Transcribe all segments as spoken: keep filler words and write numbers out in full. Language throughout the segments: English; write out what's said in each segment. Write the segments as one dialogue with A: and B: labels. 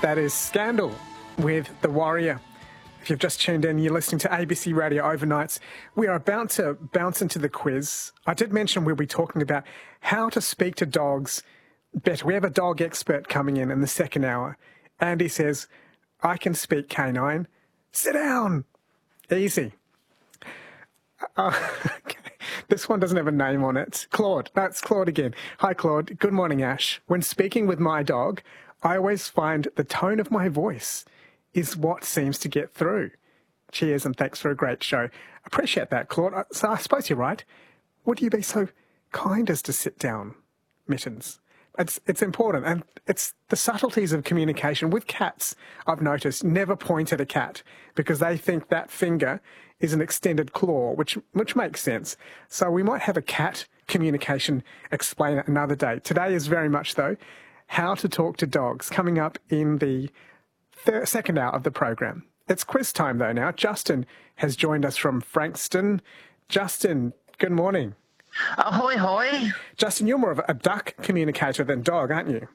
A: That is Scandal with The Warrior. If you've just tuned in, you're listening to A B C Radio Overnights. We are about to bounce into the quiz. I did mention we'll be talking about how to speak to dogs better. We have a dog expert coming in in the second hour. Andy says, I can speak canine. Sit down. Easy. Uh, okay. This one doesn't have a name on it. Claude. That's Claude again. Hi, Claude. Good morning, Ash. When speaking with my dog, I always find the tone of my voice is what seems to get through. Cheers and thanks for a great show. Appreciate that, Claude. So I suppose you're right. Would you be so kind as to sit down, Mittens? It's it's important, and it's the subtleties of communication. With cats, I've noticed, never point at a cat because they think that finger is an extended claw, which which makes sense. So we might have a cat communication explainer another day. Today is very much, though, how to talk to dogs, coming up in the third, second hour of the program. It's quiz time, though, now. Justin has joined us from Frankston. Justin, good morning.
B: Ahoy, hoy.
A: Justin, you're more of a duck communicator than dog, aren't you?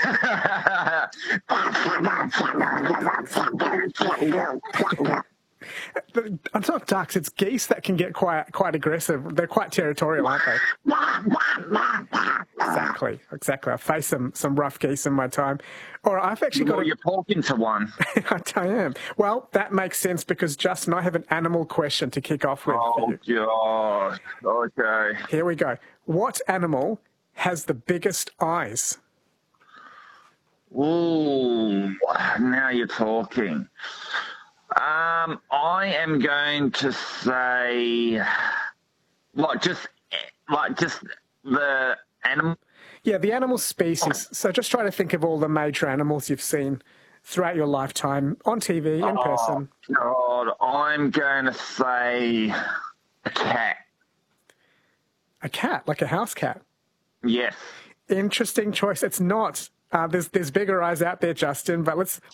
A: It's not ducks, it's geese that can get quite quite aggressive. They're quite territorial, aren't they? Exactly, exactly. I've faced some, some rough geese in my time. Or I've actually got
B: well,
A: a...
B: you're talking to one.
A: I am. Well, that makes sense because, Justin, I have an animal question to kick off with.
B: Oh, gosh. Okay.
A: Here we go. What animal has the biggest eyes?
B: Ooh, now you're talking. Um, I am going to say, like, just, like, just the animal.
A: Yeah, the animal species. So just try to think of all the major animals you've seen throughout your lifetime on T V, in
B: oh,
A: person.
B: God, I'm going to say a cat.
A: A cat, like a house cat.
B: Yes.
A: Interesting choice. It's not. Uh, there's there's bigger eyes out there, Justin. But let's